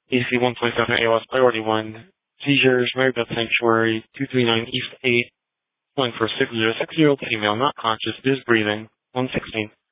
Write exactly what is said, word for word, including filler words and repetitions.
A C one twenty-seven A L S Priority one, seizures, Marybeth Sanctuary, two three nine East eight, calling for six zero six zero, female, not conscious, is breathing, one sixteen.